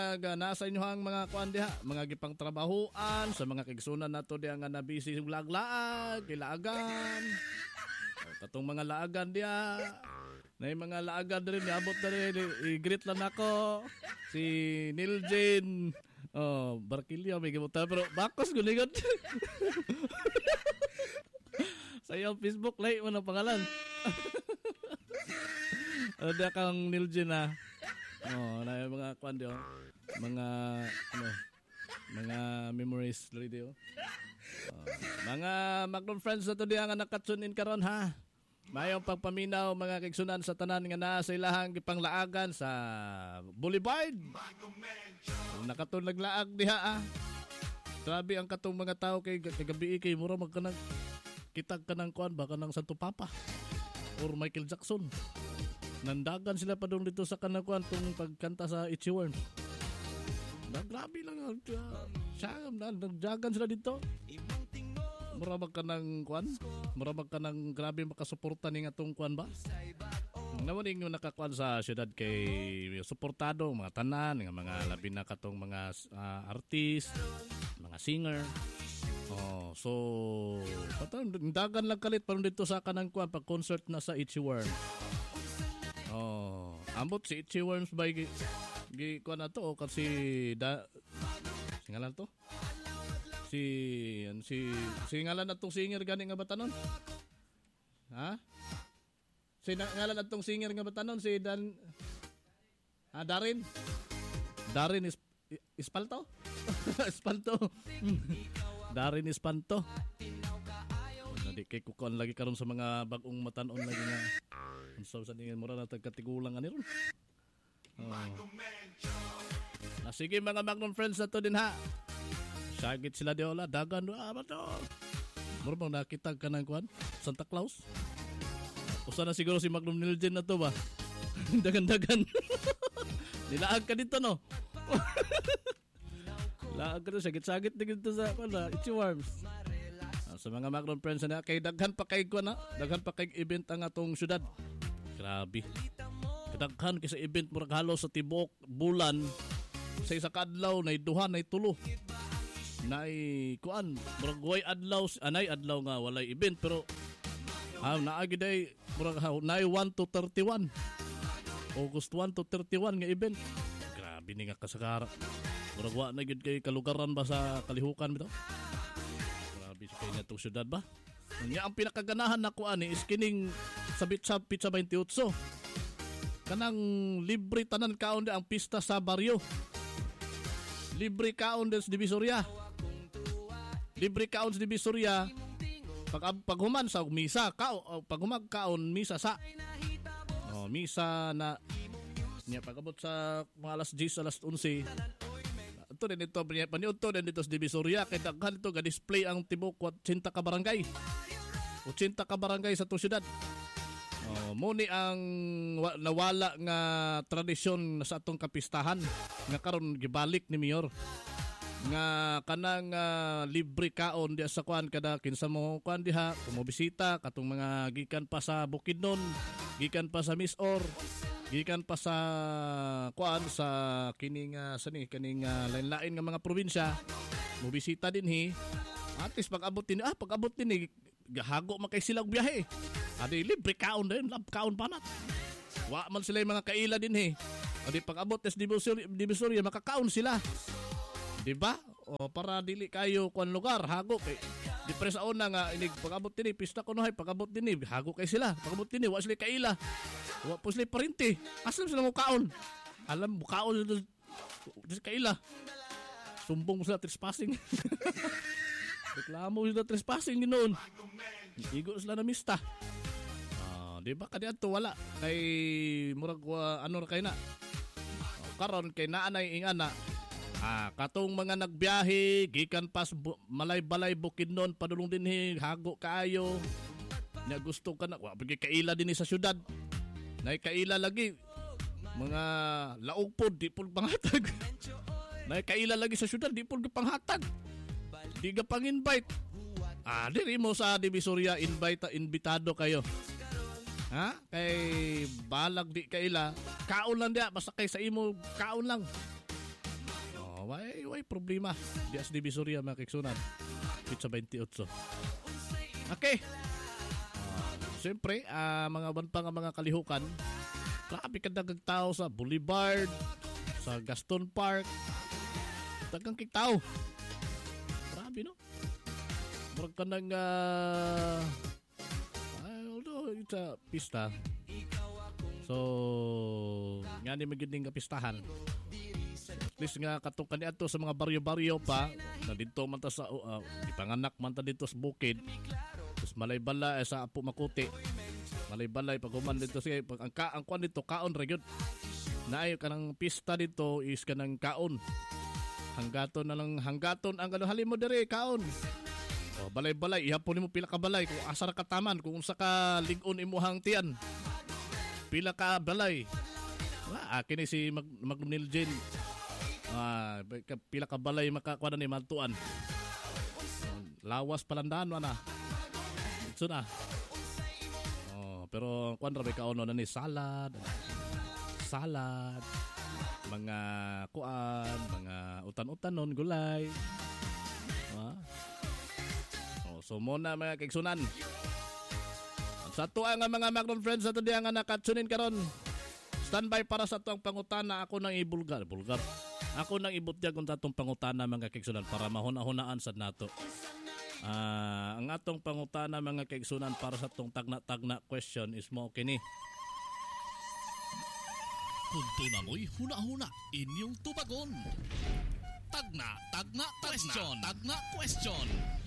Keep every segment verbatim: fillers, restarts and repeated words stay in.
mga uh, nasa inyo ang mga kuan diha, mga gipang trabahoan sa mga kigsunan nato diha nga na busy yung laglaag, kilaagan. O, katong mga laagan diha. Na yung mga laagan rin, niabot na rin, i-greet lang ako. Si Niljin. Oh, Barkilya, may gibutan. Pero bakos, gulingon. Sa iyong Facebook, like mo ng pangalan. O, diya kang Niljin na. Oh, na yung mga kwan diyo. Mga, ano, mga memories radio. Oh, mga Magnum friends na to diya nga nakatune in karon ha. Mayong pagpaminaw mga kigsunan sa tanan nga naa sa ilahang gipanglaagan sa Boulevard. Nakatun naglaag diha ah. Grabe ang katong mga tao kay kagabi kay mura magkanang kitag kanang kuan ba kanang Santo Papa or Michael Jackson. Nandagan sila pa doon dito sa kanang kuan tung pagkanta sa Itchy Worms. Na grabe lang siya nagdagan sila dito. Murabag ka ng kuan? Murabag ka ng grabe makasuporta ni nga tong kuan ba? Namuning yung nakakuan sa syudad kay suportado mga tanan, nga mga labi na katong mga uh, artist, mga singer. Oh, so patang dagan lang kalit paron dito sa kanang kuan pag concert na sa Itchy Worms. Oh, ambot si Itchy Worms by gi, gi kuan na to o kasi da singalan to? Si yan si si ngalan atong singer gani nga batanon. Ha? Si na, ngalan atong singer nga batanon si Dan Ah Darin. Darin is Ispalto. Ispalto. Darin Ispanto. Hindi kay kukon lagi karon sa mga bagong matanon lagi nga. Unsa sa tingin mo ra na tagkatigulang ani ron. Oh. Na sige mga Magnum friends na to din ha. Sagit sila di ola, dagan ah ba to? Mura bang nakita ka ng kuan? Santa Claus? Usa na siguro si Magnum Niljin na to ba? Dagan-dagan. Nilaag ka dito no? Laag ka dito, sagit-sagit din dito sa pala, Itchy Worms. Ah, sa mga Magnum friends na kay daghan pa kay kuan na, daghan pa kay event ang atong syudad. Grabe. Kadaghan kay sa event murag halos sa tibok bulan sa isa ka adlaw na duha na tulo. Nay kuan murag way adlaw anay adlaw nga walay event pero ah naagi day murag nay one to thirty-one August one to thirty-one nga event. Grabe ni nga kasagara. Murag wa na gid kay kalugaran ba sa kalihukan bitaw. Grabe si kay natong syudad ba. Nya ang pinakaganahan na kuan ni is kining sa Pizza Pizza twenty-eight. Kanang libre tanan kaon ang pista sa baryo. Libre kaon des Divisoria. Libre kaon sa Divisoria. Pag paghuman sa misa, kao pag humagkaon misa sa. Oh, misa na niya pagabot sa mga alas diyes alas onse. Ito din ito paniud to din dito sa Divisoria kay daghan ito ga display ang tibok eighty ka barangay. eighty ka barangay sa tuong syudad. Oh, muni ang wa, nawala nga tradisyon sa atong kapistahan nga karon gibalik ni Mayor. Nga kanang uh, libre kaon diha sa kuan kada kinsa mo kuan diha kumobisita katong mga gikan pa sa Bukidnon, gikan pa sa Misor, gikan pa sa kuan sa kining uh, sani kining uh, lain-lain nga mga probinsya mobisita din hi. At least pag abot din ah pag abot din ni gahago makay sila og biyahe. Adi libre kaon din, lab kaon panat. Wa man sila mga kaila din hi. Adi pag abot des Divisoria makakaon sila. Diba? O para dili kayo kuan lugar hago kay di pre sa una nga inig pag-abot dinhi pista kuno hay pag-abot dinhi hago kay sila pag-abot dinhi wa sila kaila wa po sila parinti asam sila mo kaon alam mo kaon sila kaila sumbong sila trespassing reklamo sila trespassing ginoon igo sila na mista ah di ba kadi adto wala kay murag uh, ano ra kay na oh, karon kay naanay ing ana. Ah, katong mga nagbiyahe gikan pas bu- malay-balay Bukidnon padulong dinhi hago kaayo. Nya gusto ka na wa pigi kaila dinhi sa syudad. Nay kaila lagi mga laog pod di pod panghatag. Nay kaila lagi sa syudad di pod panghatag. Di ga pang-invite. Ah, diri mo sa Divisoria invite invitado kayo. Ha? Kay balag di kaila. Kaon lang dia basta kay sa imo kaon lang. Why, why problema. Dias Divisoria mga kaigsunan. Pizza twenty-eight. Okay. Uh, Siyempre, uh, mga banpa nga mga kalihukan, grabe ka dagang tao sa Boulevard, sa Gaston Park. Dagang kik tao. Grabe, no? Murag ka nang, uh, although it's a pista. So, nga ni magiging kapistahan. At least nga katong kaniadto sa mga baryo-baryo pa, na dito man ta sa, uh, ipanganak man ta dito sa bukid. Tapos malay-balay sa Apo Makuti. Malay-balay pag human dito siya, pag ang, ka, ang kuan dito, kaon ra gyud. Naayo ka ng pista dito is ka ng kaon. Hanggaton na lang, hanggaton ang ano halimo diri kaon. O, balay-balay, ihapon mo pila ka balay kung asa ra ka taman, kung unsa ka lig-on imuhang tiyan. Pila ka balay. Wala, akin ni si Mag- Magnum Jane. Ah, pila ka balay makakuha na ni Mantuan. Lawas palandaan na. Ito na. Oh, pero kuan ra ba ka ono na ni salad. Salad. Mga kuan, mga utan-utanon, gulay. Ah. Oh, so muna mga kaigsunan. Sa tuwa nga mga Magnum friends sa tudiya nga nakatsunin karon. Standby para sa tuwang pangutana ako nang ibulgar. Bulgar. Ako nang ibutyag kung tatong pangutana mga kaigsunan para mahuna-hunaan sad nato. Uh, ang atong pangutana mga kaigsunan para sa tong tagna-tagna question is mo kini. Kunto na mo'y huna-huna inyong tubagon. Tagna, tagna, question, tagna, question.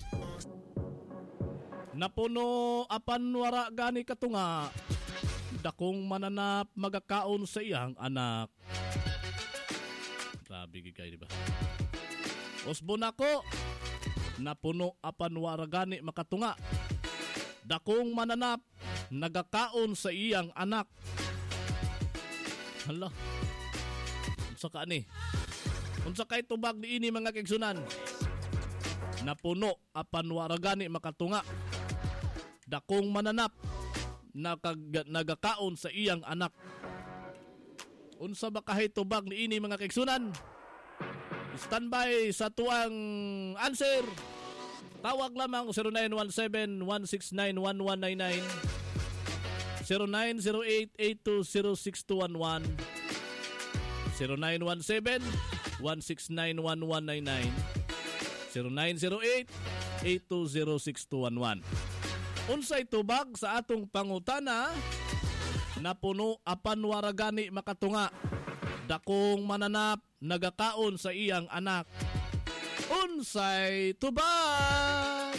Napuno apan wara gani katunga, dakong mananap magakaon sa iyang anak. Grabe gigay, di ba? Usbon ako, napuno apan wara gani makatunga, dakong mananap nagakaon sa iyang anak. Hala, unsa ka ni? Unsa kay tubag ni ini mga kaigsunan? Napuno apan wara gani makatunga, dakong mananap nakag- nagakaon sa iyang anak. Unsa ba kahay tubag ni ini mga kaigsunan? Standby sa tuang answer. Tawag lamang zero nine one seven, one six nine, one one nine nine, zero nine zero eight, eight two zero six two one one, zero nine one seven, one six nine, one one nine nine, zero nine zero eight, eight two zero six two one one. Unsay tubag sa atong pangutana? Napuno apan wara gani makatunga, dakong mananap nagakaon sa iyang anak. Unsay tubag?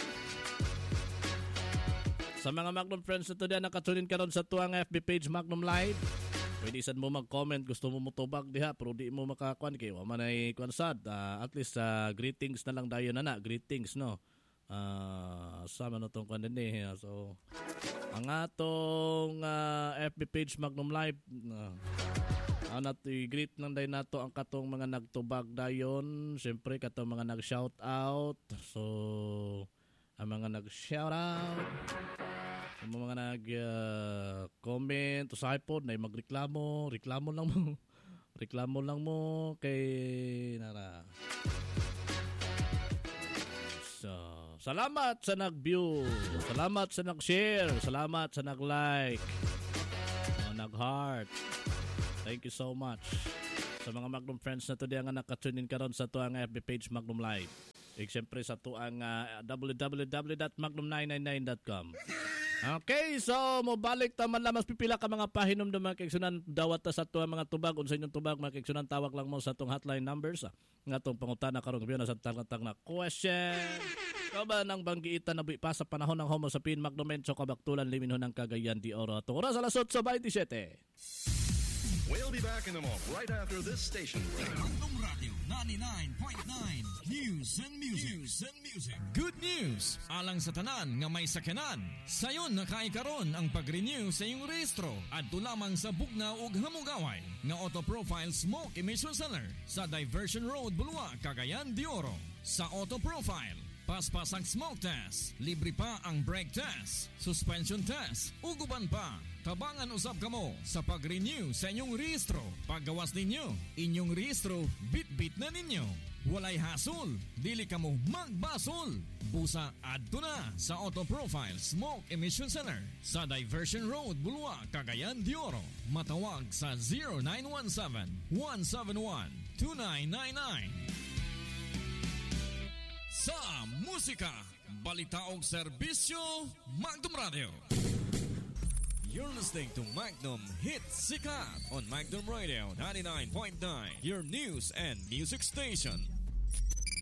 Sa mga Magnum friends na to diyan nakatunin karon sa tuang F B page Magnum Live, pwede sad mo mag-comment gusto mo motubag diha pero di mo makakuan kay wa man ay kwansad. Uh, at least uh, greetings na lang dayon na na, greetings no. Uh, sama na itong kanin eh. So, ang atong uh, F B page Magnum Live, uh, ang nato i-greet lang dayon nato ang katong mga nagtubag dayon. Siyempre katong mga nag-shout out. So, ang mga nag-shout out, ang mga nag-comment, uh, sa iPod na magreklamo, reklamo lang mo. Reklamo lang mo kay Nara. So, salamat sa nag-view, salamat sa nag-share, salamat sa nag-like, uh, nag-heart. Thank you so much sa mga Magnum friends na to diyan nga nakatunin karon sa tuang F B page Magnum Live. E siyempre sa tuang uh, w w w dot magnum nine nine nine dot com. Okay, so mobalik ta man lamang pipila ka mga pahinom do mga kaigsunan dawat ta sa tuang mga tubag unsa inyong tubag mga kaigsunan tawag lang mo sa tong hotline numbers ah, nga tong pangutana karon gabi na sa tagna question. Kaba nang banggiitan na pa sa panahon ng Homo sapien Magnomencho kabaktulan liminhon ng Cagayan de Oro. At oras alas eight twenty-seven. We'll be back in a moment right after this station. Magnum Radio ninety-nine point nine News and Music. News and Music. Good news! Alang sa tanan nga may sakyanan. Sayon nakaikaron ang pag-renew sa iyong rehistro at lamang sa Bugnaw ug Hamugaway nga Auto Profile Smoke Emission Center sa Diversion Road, Bulua, Cagayan de Oro. Sa Auto Profile, paspas ang smoke test, libre pa ang brake test, suspension test, uguban pa. Tabangan usab kamo sa pag-renew sa inyong rehistro. Paggawas ninyo, inyong rehistro, bit-bit na ninyo. Walay hasol, dili kamo magbasol. Busa adto na sa Auto Profile Smoke Emission Center sa Diversion Road, Bulwa, Cagayan de Oro. Matawag sa zero nine one seven, one seven one, two nine nine nine. Sa musika, balita og serbisyo, Magnum Radio. You're listening to Magnum Hit Sikat on Magnum Radio ninety-nine point nine, your news and music station.